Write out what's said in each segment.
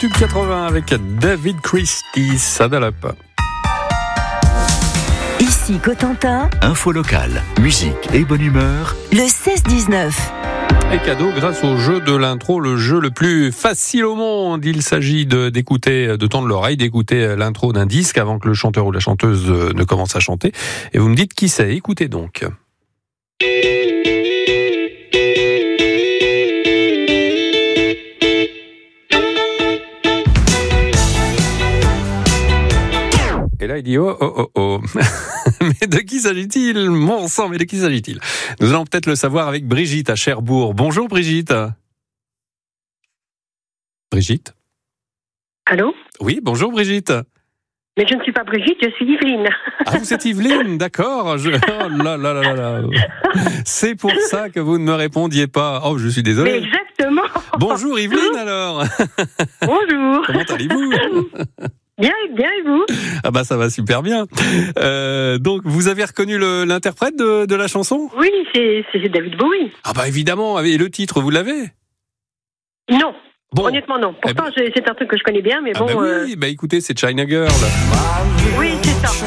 Tube 80 avec David Christie, Saddle Up. Ici Cotentin. Info locale, musique et bonne humeur. Le 16-19. Et cadeau grâce au jeu de l'intro, le jeu le plus facile au monde. Il s'agit de tendre l'oreille, d'écouter l'intro d'un disque avant que le chanteur ou la chanteuse ne commence à chanter. Et vous me dites qui c'est. Écoutez donc. Et là, il dit oh. Mais de qui s'agit-il? Mon sang, mais de qui s'agit-il? Nous allons peut-être le savoir avec Brigitte à Cherbourg. Bonjour Brigitte. Brigitte? Allô? Oui, bonjour Brigitte. Mais je ne suis pas Brigitte, je suis Yveline. Ah, vous êtes Yveline, d'accord. Oh là. C'est pour ça que vous ne me répondiez pas. Oh, je suis désolé. Mais exactement. Bonjour Yveline alors. Bonjour. Comment allez-vous? Bien et vous? Ah bah ça va super bien. Donc vous avez reconnu l'interprète de la chanson? Oui, c'est David Bowie. Ah bah évidemment, et le titre, vous l'avez? Non. Bon. Honnêtement, non. Pourtant, c'est un truc que je connais bien, mais bon... Ah bah oui, écoutez, c'est China Girl. Oui, c'est ça.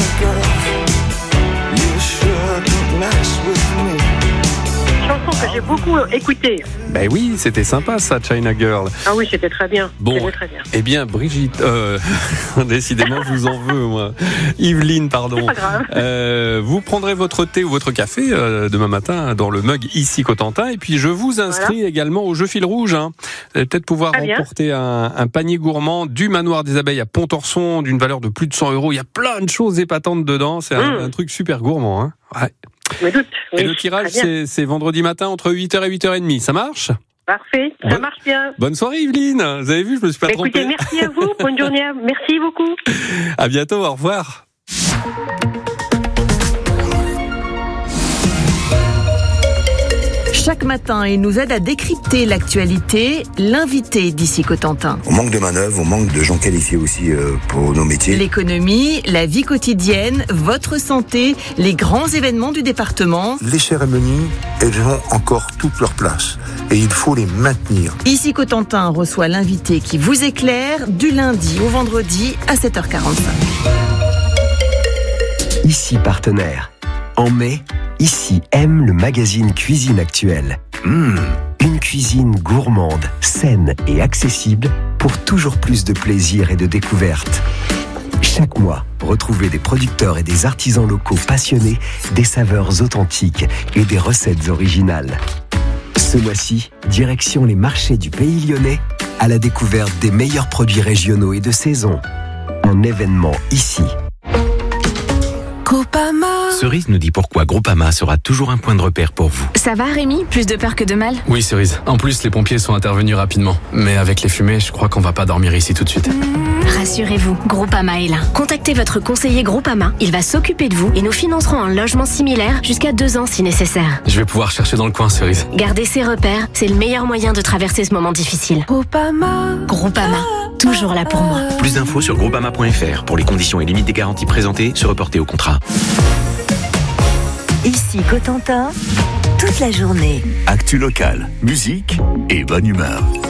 Chanson que j'ai beaucoup écoutée. Ben oui, c'était sympa ça, China Girl. Ah oui, c'était très bien. Bon, c'était très bien. Eh bien, Brigitte, décidément, je vous en veux, moi. Yveline, pardon. C'est pas grave. Vous prendrez votre thé ou votre café demain matin dans le mug ici Cotentin, et puis je vous inscris également au jeu fil rouge. Hein. Vous allez peut-être pouvoir remporter un panier gourmand du Manoir des Abeilles à Pontorson d'une valeur de plus de 100 €. Il y a plein de choses épatantes dedans. C'est un truc super gourmand. Hein. Ouais. Je me doute. Et le tirage, c'est vendredi matin entre 8h et 8h30. Ça marche? Parfait, ça marche bien. Bonne soirée Yveline. Vous avez vu, je me suis pas trompé. Écoutez, merci à vous. Bonne journée. Merci beaucoup. À bientôt, au revoir. Chaque matin, il nous aide à décrypter l'actualité, l'invité d'ici Cotentin. On manque de manœuvres, on manque de gens qualifiés aussi pour nos métiers. L'économie, la vie quotidienne, votre santé, les grands événements du département. Les cérémonies, elles ont encore toute leur place et il faut les maintenir. Ici Cotentin reçoit l'invité qui vous éclaire du lundi au vendredi à 7h45. Ici partenaire. En mai, Ici aime le magazine Cuisine Actuelle. Une cuisine gourmande, saine et accessible pour toujours plus de plaisir et de découverte. Chaque mois, retrouvez des producteurs et des artisans locaux passionnés, des saveurs authentiques et des recettes originales. Ce mois-ci, direction les marchés du Pays Lyonnais à la découverte des meilleurs produits régionaux et de saison. Un événement ici. Groupama. Cerise nous dit pourquoi Groupama sera toujours un point de repère pour vous. Ça va Rémi? Plus de peur que de mal? Oui Cerise, en plus les pompiers sont intervenus rapidement. Mais avec les fumées, je crois qu'on va pas dormir ici tout de suite. Rassurez-vous, Groupama est là. Contactez votre conseiller Groupama, il va s'occuper de vous et nous financerons un logement similaire jusqu'à 2 ans si nécessaire. Je vais pouvoir chercher dans le coin Cerise. Gardez ses repères, c'est le meilleur moyen de traverser ce moment difficile. Groupama, toujours là pour moi. Plus d'infos sur groupama.fr. Pour les conditions et limites des garanties présentées, se reporter au contrat. Ici Cotentin, toute la journée. Actu locale, musique et bonne humeur.